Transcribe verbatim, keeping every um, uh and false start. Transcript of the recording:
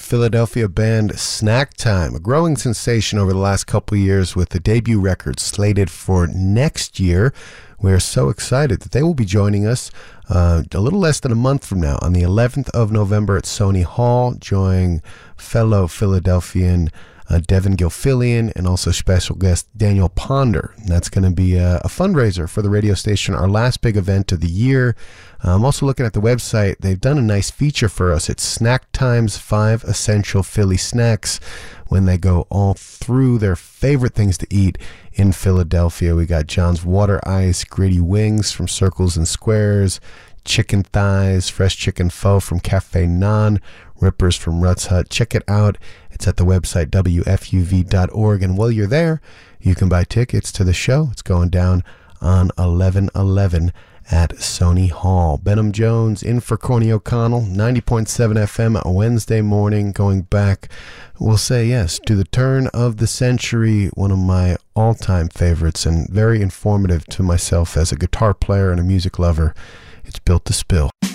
Philadelphia band Snack Time, a growing sensation over the last couple of years with the debut record slated for next year. We're so excited that they will be joining us uh, a little less than a month from now on the eleventh of November at Sony Hall, joining fellow Philadelphian uh, Devin Gilfillian and also special guest Daniel Ponder. And that's going to be a, a fundraiser for the radio station, our last big event of the year. Uh, I'm also looking at the website. They've done a nice feature for us. It's Snack Time's five essential Philly snacks, when they go all through their favorite things to eat in Philadelphia. We got John's Water Ice, gritty wings from Circles and Squares, chicken thighs, fresh chicken pho from Cafe Nan, Rippers from Rutt's Hut. Check it out. It's at the website W F U V dot org. And while you're there, you can buy tickets to the show. It's going down on eleven eleven at Sony Hall. Benham Jones in for Corny O'Connell, ninety point seven F M, a Wednesday morning, going back, we'll say yes, to the turn of the century, one of my all-time favorites and very informative to myself as a guitar player and a music lover. It's Built to Spill.